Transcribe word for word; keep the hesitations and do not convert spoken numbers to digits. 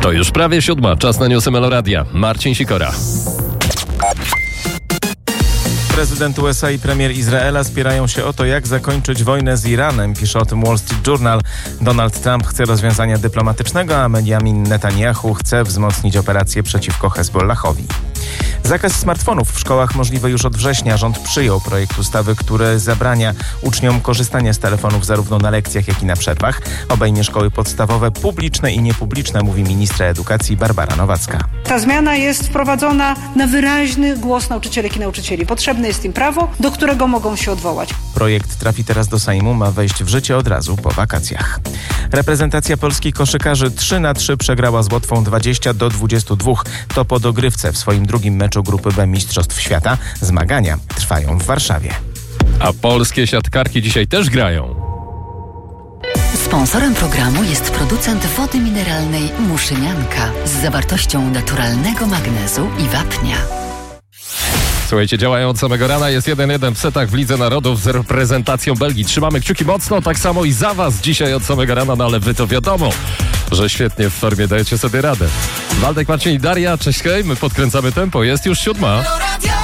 To już prawie siódma, czas na newsy Meloradia. Marcin Sikora. Prezydent U S A i premier Izraela spierają się o to, jak zakończyć wojnę z Iranem, pisze o tym Wall Street Journal. Donald Trump chce rozwiązania dyplomatycznego, a Benjamin Netanyahu chce wzmocnić operację przeciwko Hezbollahowi. Zakaz smartfonów w szkołach możliwy już od września. Rząd przyjął projekt ustawy, który zabrania uczniom korzystania z telefonów zarówno na lekcjach, jak i na przerwach. Obejmie szkoły podstawowe, publiczne i niepubliczne, mówi ministra edukacji Barbara Nowacka. Ta zmiana jest wprowadzona na wyraźny głos nauczycielek i nauczycieli. Potrzebne jest im prawo, do którego mogą się odwołać. Projekt trafi teraz do Sejmu, ma wejść w życie od razu po wakacjach. Reprezentacja polskich koszykarzy trzy na trzy przegrała z Łotwą dwadzieścia do dwudziestu dwóch. To po dogrywce w swoim drugim meczu grupy B Mistrzostw Świata. Zmagania trwają w Warszawie. A polskie siatkarki dzisiaj też grają. Sponsorem programu jest producent wody mineralnej Muszynianka z zawartością naturalnego magnezu i wapnia. Słuchajcie, działają od samego rana. Jest jeden jeden w setach w Lidze Narodów z reprezentacją Belgii. Trzymamy kciuki mocno, tak samo i za was dzisiaj od samego rana, no ale wy to wiadomo, że świetnie w formie dajecie sobie radę. Waldek, Marcin i Daria, cześć, hej, my podkręcamy tempo, jest już siódma.